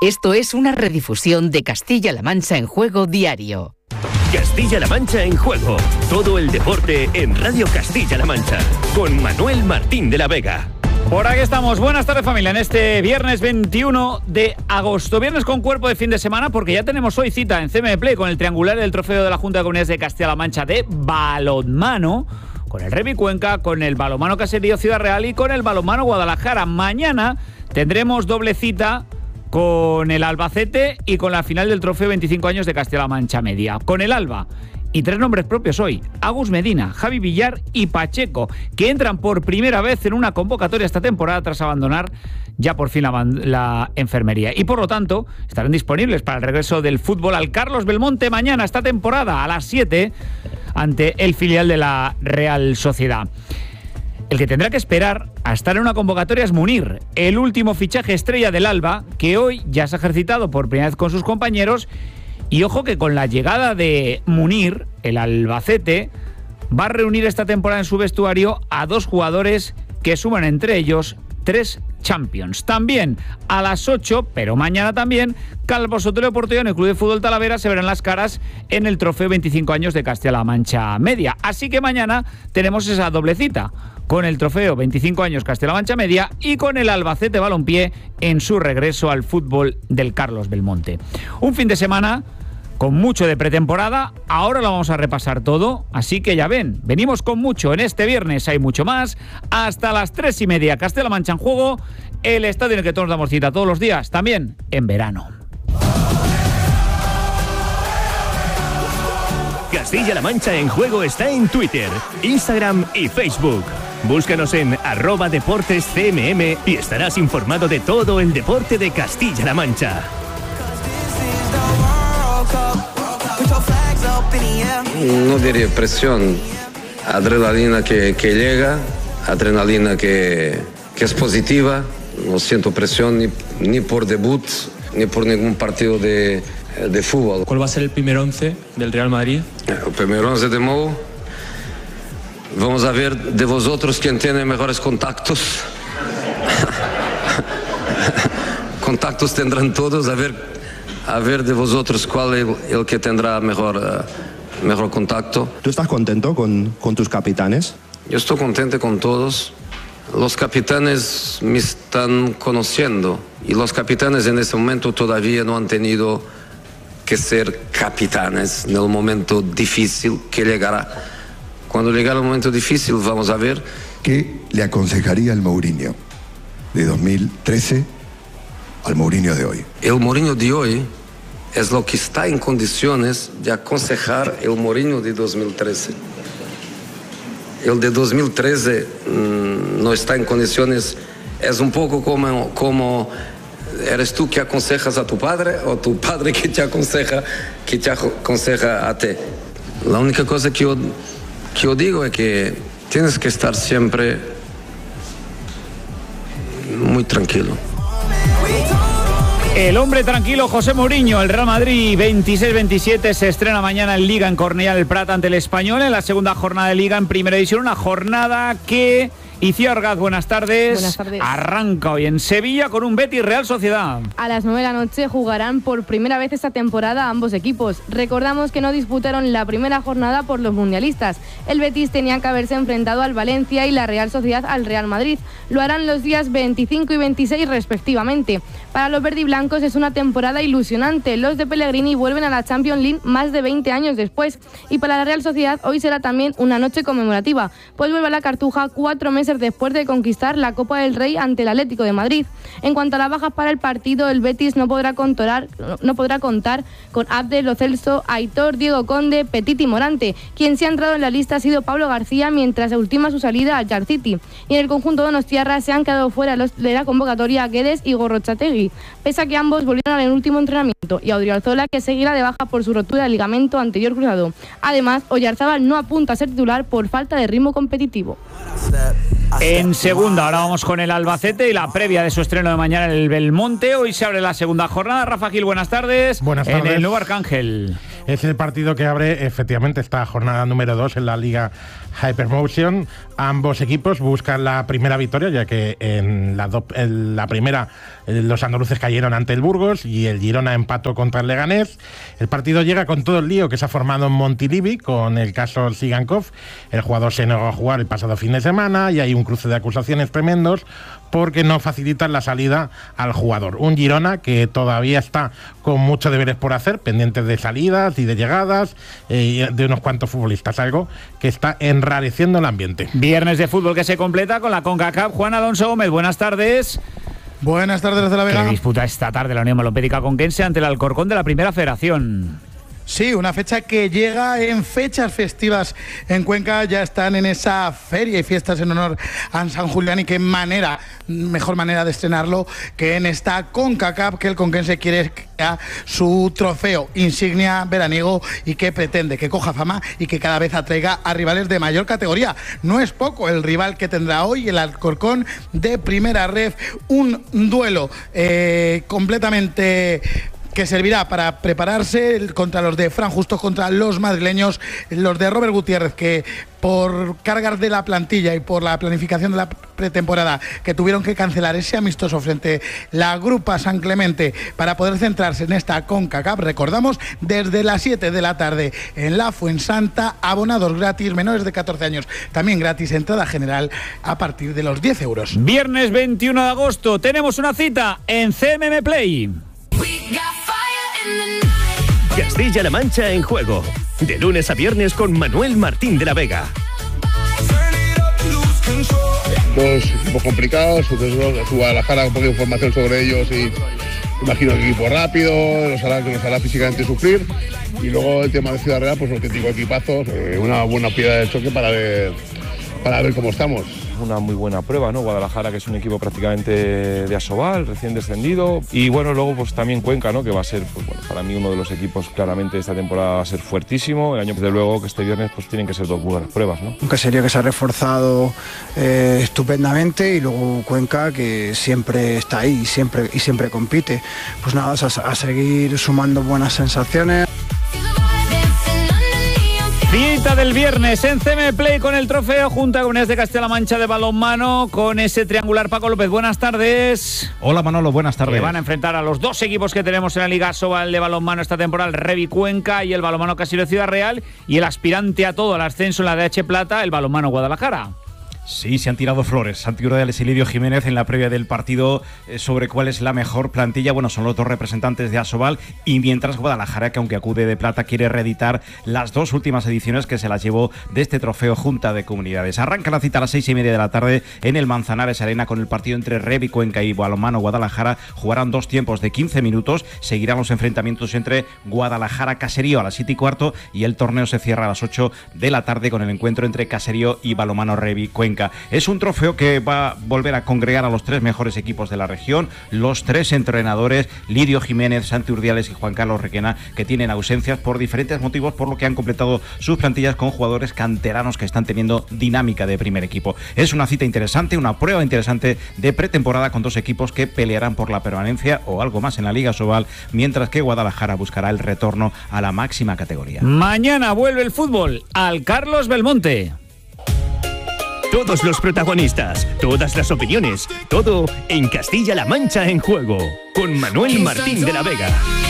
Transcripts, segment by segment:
Esto es una redifusión de Castilla-La Mancha en Juego diario. Castilla-La Mancha en Juego. Todo el deporte en Radio Castilla-La Mancha. Con Manuel Martín de la Vega. Por aquí estamos. Buenas tardes, familia, en este viernes 21 de agosto. Viernes con cuerpo de fin de semana, porque ya tenemos hoy cita en CM Play con el triangular del trofeo de la Junta de Comunidades de Castilla-La Mancha de balonmano, con el Remy Cuenca, con el balonmano Caserío Ciudad Real y con el balonmano Guadalajara. Mañana tendremos doble cita con el Albacete y con la final del trofeo 25 años de Castilla-La Mancha Media. Con el Alba. Y tres nombres propios hoy: Agus Medina, Javi Villar y Pacheco, que entran por primera vez en una convocatoria esta temporada tras abandonar ya por fin la enfermería. Y por lo tanto, estarán disponibles para el regreso del fútbol al Carlos Belmonte mañana, esta temporada, a las 7, ante el filial de la Real Sociedad. El que tendrá que esperar a estar en una convocatoria es Munir, el último fichaje estrella del Alba, que hoy ya se ha ejercitado por primera vez con sus compañeros. Y ojo que con la llegada de Munir, el Albacete va a reunir esta temporada en su vestuario a dos jugadores que suman entre ellos 3 Champions. También a las 8, pero mañana también, Calvo Sotelo Portillo en el Club de Fútbol Talavera se verán las caras en el trofeo 25 años de Castilla-La Mancha Media. Así que mañana tenemos esa doble cita, con el trofeo 25 años Castilla-La Mancha Media y con el Albacete Balompié en su regreso al fútbol del Carlos Belmonte. Un fin de semana con mucho de pretemporada. Ahora lo vamos a repasar todo, así que ya ven, venimos con mucho. En este viernes hay mucho más. Hasta las 3:30, Castilla-La Mancha en Juego, el estadio en el que todos damos cita todos los días, también en verano. Castilla-La Mancha en Juego está en Twitter, Instagram y Facebook. Búscanos en @deportescmm y estarás informado de todo el deporte de Castilla-La Mancha. No diría presión, adrenalina que llega, adrenalina que es positiva. No siento presión ni por debut, ni por ningún partido de fútbol. ¿Cuál va a ser el primer 11 del Real Madrid? El primer 11 de Mou. Vamos a ver de vosotros quién tiene mejores contactos. Contactos tendrán todos, a ver de vosotros cuál es el que tendrá mejor contacto. ¿Tú estás contento con tus capitanes? Yo estoy contento con todos. Los capitanes me están conociendo y los capitanes en ese momento todavía no han tenido que ser capitanes en el momento difícil que llegará. Cuando llegue el momento difícil vamos a ver. ¿Qué le aconsejaría el Mourinho de 2013 al Mourinho de hoy? El Mourinho de hoy es lo que está en condiciones de aconsejar el Mourinho de 2013. El de 2013 no está en condiciones, es un poco como eres tú que aconsejas a tu padre o tu padre que te aconseja a ti. La única cosa que yo digo es que tienes que estar siempre muy tranquilo. El hombre tranquilo, José Mourinho. El Real Madrid 26-27 se estrena mañana en Liga en Cornellà del Prat ante el Español en la segunda jornada de Liga en Primera División. Una jornada que Icía Orgaz, buenas tardes. Buenas tardes. Arranca hoy en Sevilla con un Betis Real Sociedad. A las 9 de la noche jugarán por primera vez esta temporada ambos equipos. Recordamos que no disputaron la primera jornada por los mundialistas. El Betis tenía que haberse enfrentado al Valencia y la Real Sociedad al Real Madrid. Lo harán los días 25 y 26 respectivamente. Para los verdiblancos es una temporada ilusionante. Los de Pellegrini vuelven a la Champions League más de 20 años después. Y para la Real Sociedad hoy será también una noche conmemorativa, pues vuelve a la Cartuja 4 meses después de conquistar la Copa del Rey ante el Atlético de Madrid. En cuanto a las bajas para el partido, el Betis no podrá contar con Abde, Lo Celso, Aitor, Diego Conde, Petit y Morante. Quien se ha entrado en la lista ha sido Pablo García, mientras se ultima su salida al Jar City. Y en el conjunto donostiarra se han quedado fuera de la convocatoria Guedes y Gorrochategui, pese a que ambos volvieron al último entrenamiento, y Odriozola, que seguirá de baja por su rotura de ligamento anterior cruzado. Además, Oyarzábal no apunta a ser titular por falta de ritmo competitivo. En segunda, ahora vamos con el Albacete y la previa de su estreno de mañana en el Belmonte. Hoy se abre la segunda jornada. Rafa Gil, buenas tardes. Buenas tardes. En el Nuevo Arcángel. Es el partido que abre efectivamente esta jornada número 2 en la Liga Hypermotion. Ambos equipos buscan la primera victoria, ya que en la primera los andaluces cayeron ante el Burgos y el Girona empató contra el Leganés. El partido llega con todo el lío que se ha formado en Montilivi con el caso Sigankov. El jugador se negó a jugar el pasado fin de semana y hay un cruce de acusaciones tremendos porque no facilitan la salida al jugador. Un Girona que todavía está con muchos deberes por hacer, pendientes de salidas y de llegadas de unos cuantos futbolistas, algo que está enrareciendo el ambiente. Viernes de fútbol que se completa con la CONCACAF. Juan Alonso Gómez, buenas tardes. Buenas tardes desde La Vega. Que disputa esta tarde la Unión Malopédica Conquense ante el Alcorcón de la Primera Federación. Sí, una fecha que llega en fechas festivas en Cuenca. Ya están en esa feria y fiestas en honor a San Julián, y qué mejor manera de estrenarlo que en esta CONCACAF, que el conquense quiere que sea su trofeo insignia veraniego y que pretende que coja fama y que cada vez atraiga a rivales de mayor categoría. No es poco el rival que tendrá hoy el Alcorcón de Primera Ref, un duelo completamente que servirá para prepararse contra los de Fran Justo, contra los madrileños, los de Robert Gutiérrez, que por cargas de la plantilla y por la planificación de la pretemporada que tuvieron que cancelar ese amistoso frente a la Grupa San Clemente para poder centrarse en esta CONCACAF. Recordamos, desde las 7 de la tarde en la Fuensanta, abonados gratis, menores de 14 años también gratis, entrada general a partir de los 10 euros. Viernes 21 de agosto tenemos una cita en CMM Play. Castilla-La Mancha en juego. De lunes a viernes con Manuel Martín de la Vega. Dos equipos complicados, su Guadalajara, un poco de información sobre ellos y imagino que equipo rápido, nos hará físicamente sufrir. Y luego el tema de Ciudad Real, pues un auténtico equipazo, una buena piedra de choque para ver cómo estamos. Una muy buena prueba, ¿no? Guadalajara, que es un equipo prácticamente de Asobal, recién descendido. Y bueno, luego pues también Cuenca, ¿no? Que va a ser, pues bueno, para mí uno de los equipos claramente de esta temporada va a ser fuertísimo. El año, desde luego, que este viernes pues tienen que ser dos buenas pruebas, ¿no? Un caserío que se ha reforzado estupendamente, y luego Cuenca, que siempre está ahí y siempre compite. Pues nada, a seguir sumando buenas sensaciones. Cita del viernes en CM Play con el trofeo Junta de Comunidades de Castilla-La Mancha de balonmano, con ese triangular. Paco López, buenas tardes. Hola Manolo, buenas tardes. Que van a enfrentar a los dos equipos que tenemos en la Liga Asobal de balonmano esta temporada, el Revi Cuenca y el balonmano Caserío Ciudad Real, y el aspirante a todo al ascenso en la DH Plata, el balonmano Guadalajara. Sí, se han tirado flores Santi Urdiales y Lidio Jiménez en la previa del partido sobre cuál es la mejor plantilla. Bueno, son los dos representantes de Asobal, y mientras Guadalajara, que aunque acude de plata, quiere reeditar las dos últimas ediciones que se las llevó de este trofeo Junta de Comunidades. Arranca la cita a las 6:30 de la tarde en el Manzanares Arena con el partido entre Revi Cuenca y balonmano Guadalajara. Jugarán dos tiempos de 15 minutos, seguirán los enfrentamientos entre Guadalajara Caserío a las 7:15 y el torneo se cierra a las 8 de la tarde con el encuentro entre Caserío y balonmano Revi Cuenca. Es un trofeo que va a volver a congregar a los tres mejores equipos de la región, los tres entrenadores, Lidio Jiménez, Santi Urdiales y Juan Carlos Requena, que tienen ausencias por diferentes motivos, por lo que han completado sus plantillas con jugadores canteranos que están teniendo dinámica de primer equipo. Es una cita interesante, una prueba interesante de pretemporada con dos equipos que pelearán por la permanencia o algo más en la Liga Asobal, mientras que Guadalajara buscará el retorno a la máxima categoría. Mañana vuelve el fútbol al Carlos Belmonte. Todos los protagonistas, todas las opiniones, todo en Castilla-La Mancha en juego, con Manuel Martín de la Vega.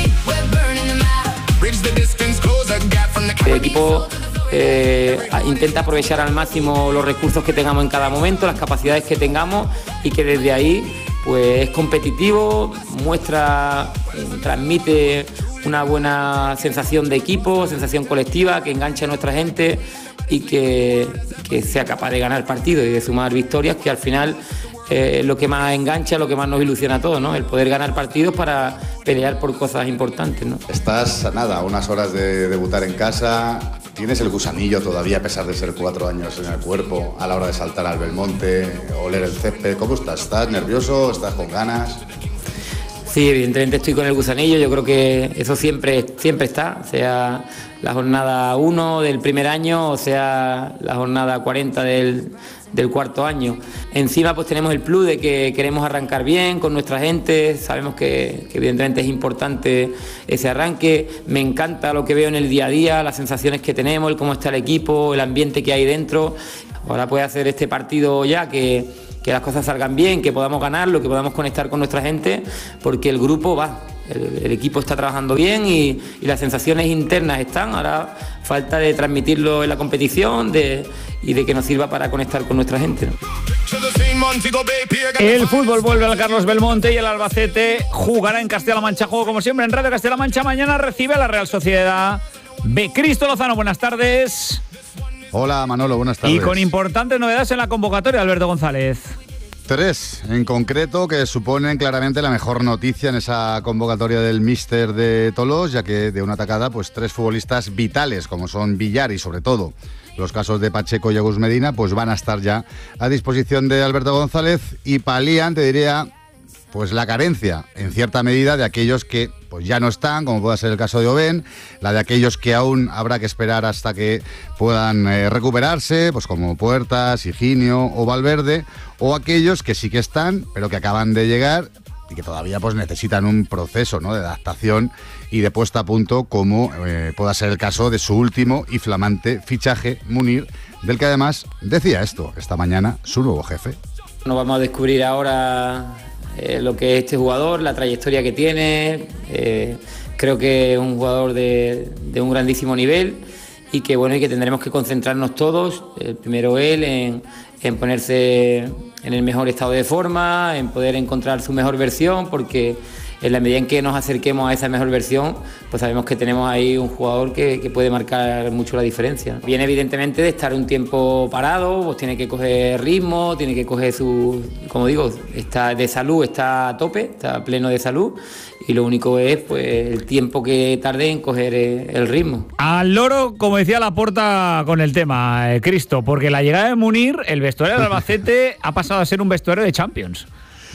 El equipo intenta aprovechar al máximo los recursos que tengamos en cada momento, las capacidades que tengamos, y que desde ahí pues es competitivo, transmite una buena sensación de equipo, sensación colectiva, que engancha a nuestra gente y que sea capaz de ganar partidos y de sumar victorias, que al final lo que más engancha, lo que más nos ilusiona a todos, ¿no? El poder ganar partidos para pelear por cosas importantes, ¿no? Estás a unas horas de debutar en casa, tienes el gusanillo todavía, a pesar de ser 4 años en el cuerpo, a la hora de saltar al Belmonte, oler el césped. ¿Cómo estás? ¿Estás nervioso? ¿Estás con ganas? Sí, evidentemente estoy con el gusanillo. Yo creo que eso siempre está, sea la jornada 1 del primer año o sea la jornada 40 del del cuarto año. Encima pues tenemos el plus de que queremos arrancar bien con nuestra gente, sabemos que evidentemente es importante ese arranque. Me encanta lo que veo en el día a día, las sensaciones que tenemos, el cómo está el equipo, el ambiente que hay dentro. Ahora puede hacer este partido ya que las cosas salgan bien, que podamos ganarlo, que podamos conectar con nuestra gente, porque el grupo va. El equipo está trabajando bien y las sensaciones internas están. Ahora falta de transmitirlo en la competición y de que nos sirva para conectar con nuestra gente, ¿no? El fútbol vuelve al Carlos Belmonte y el Albacete jugará en Castilla-La Mancha. Juego como siempre en Radio Castilla-La Mancha. Mañana recibe a la Real Sociedad B. Cristo Lozano, buenas tardes. Hola Manolo, buenas tardes. Y con importantes novedades en la convocatoria, Alberto González. 3 en concreto que suponen claramente la mejor noticia en esa convocatoria del míster de Tolós, ya que de una tacada pues 3 futbolistas vitales como son Villar y sobre todo los casos de Pacheco y Agus Medina pues van a estar ya a disposición de Alberto González y palían, te diría, pues la carencia en cierta medida de aquellos que pues ya no están, como pueda ser el caso de Oben, la de aquellos que aún habrá que esperar hasta que puedan recuperarse, pues como Puertas, Higinio o Valverde, o aquellos que sí que están, pero que acaban de llegar y que todavía pues necesitan un proceso, ¿no?, de adaptación y de puesta a punto, como pueda ser el caso de su último y flamante fichaje, Munir, del que además decía esto esta mañana su nuevo jefe. Nos vamos a descubrir ahora lo que es este jugador, la trayectoria que tiene. Creo que es un jugador de un grandísimo nivel y que bueno, y que tendremos que concentrarnos todos, primero él, en ponerse en el mejor estado de forma, en poder encontrar su mejor versión, porque en la medida en que nos acerquemos a esa mejor versión, pues sabemos que tenemos ahí un jugador que puede marcar mucho la diferencia. Viene evidentemente de estar un tiempo parado, pues tiene que coger ritmo, tiene que coger como digo, está de salud, está a tope, está pleno de salud, y lo único es pues el tiempo que tarde en coger el ritmo. Al loro, como decía Laporta con el tema, Cristo, porque la llegada de Munir, el vestuario del Albacete ha pasado a ser un vestuario de Champions.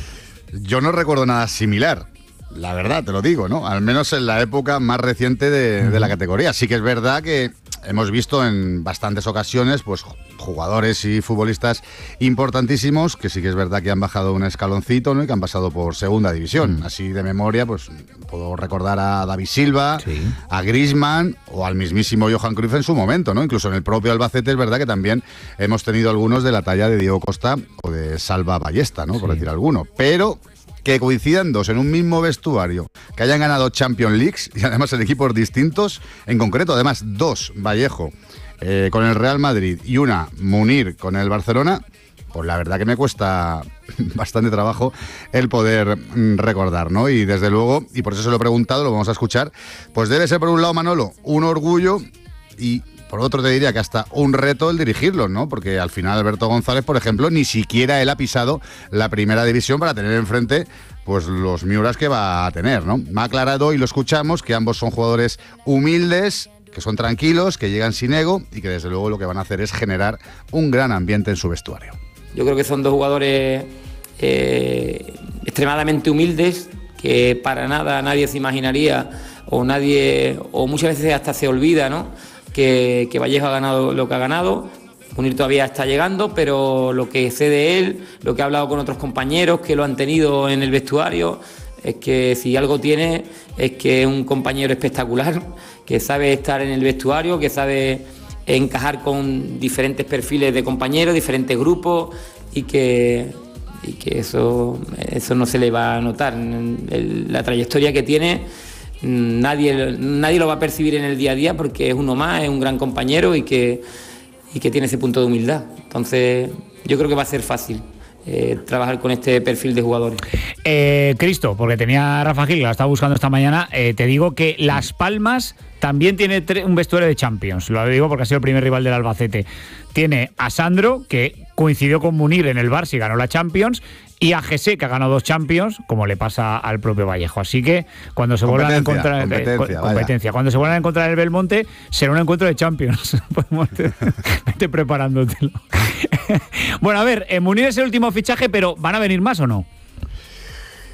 Yo no recuerdo nada similar. La verdad, te lo digo, ¿no? Al menos en la época más reciente de la categoría. Sí que es verdad que hemos visto en bastantes ocasiones pues jugadores y futbolistas importantísimos que sí que es verdad que han bajado un escaloncito, ¿no?, y que han pasado por segunda división. Así de memoria, pues puedo recordar a David Silva, sí, a Griezmann o al mismísimo Johan Cruyff en su momento, ¿no? Incluso en el propio Albacete es verdad que también hemos tenido algunos de la talla de Diego Costa o de Salva Ballesta, ¿no? Sí. Por decir alguno. Pero que coincidan dos en un mismo vestuario, que hayan ganado Champions Leagues y además en equipos distintos, en concreto además 2 Vallejo con el Real Madrid y una Munir con el Barcelona, pues la verdad que me cuesta bastante trabajo el poder recordar, ¿no? Y desde luego, y por eso se lo he preguntado, lo vamos a escuchar, pues debe ser por un lado, Manolo, un orgullo y por otro te diría que hasta un reto el dirigirlos, ¿no? Porque al final Alberto González, por ejemplo, ni siquiera él ha pisado la primera división para tener enfrente pues los Miuras que va a tener, ¿no? Me ha aclarado y lo escuchamos que ambos son jugadores humildes, que son tranquilos, que llegan sin ego y que desde luego lo que van a hacer es generar un gran ambiente en su vestuario. Yo creo que son dos jugadores extremadamente humildes, que para nada nadie se imaginaría o muchas veces hasta se olvida, ¿no?, que Vallejo ha ganado lo que ha ganado. Munir todavía está llegando, pero lo que sé de él, lo que ha hablado con otros compañeros que lo han tenido en el vestuario, es que si algo tiene es que es un compañero espectacular, que sabe estar en el vestuario, que sabe encajar con diferentes perfiles de compañeros, diferentes grupos, y que eso no se le va a notar. La trayectoria que tiene, nadie lo va a percibir en el día a día, porque es uno más, es un gran compañero y que tiene ese punto de humildad. Entonces yo creo que va a ser fácil trabajar con este perfil de jugadores. Cristo, porque tenía Rafa Gil, la estaba buscando esta mañana, te digo que Las Palmas también tiene un vestuario de Champions. Lo digo porque ha sido el primer rival del Albacete. Tiene a Sandro, que coincidió con Munir en el Barça y ganó la Champions, y a Jesse, que ha ganado 2 Champions, como le pasa al propio Vallejo. Así que cuando se vuelvan a encontrar cuando se vuelvan a encontrar en el Belmonte, será un encuentro de Champions. Vete preparándotelo. Bueno, a ver, Munir es el último fichaje, pero ¿van a venir más o no?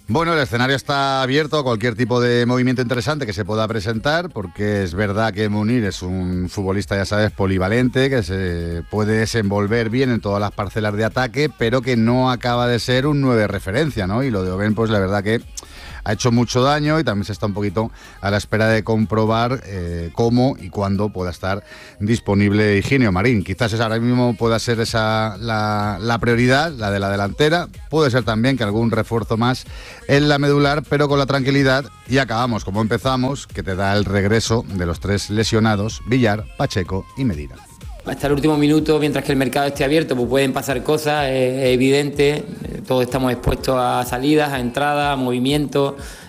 Bueno, el escenario está abierto a cualquier tipo de movimiento interesante que se pueda presentar, porque es verdad que Munir es un futbolista, ya sabes, polivalente, que se puede desenvolver bien en todas las parcelas de ataque, pero que no acaba de ser un 9 referencia, ¿no? Y lo de Oben, pues la verdad que ha hecho mucho daño y también se está un poquito a la espera de comprobar cómo y cuándo pueda estar disponible Higinio Marín. Quizás ahora mismo pueda ser esa la prioridad, la de la delantera. Puede ser también que algún refuerzo más en la medular, pero con la tranquilidad, y acabamos como empezamos, que te da el regreso de los 3 lesionados, Villar, Pacheco y Medina. Hasta el último minuto, mientras que el mercado esté abierto, pues pueden pasar cosas, es evidente, todos estamos expuestos a salidas, a entradas, a movimientos,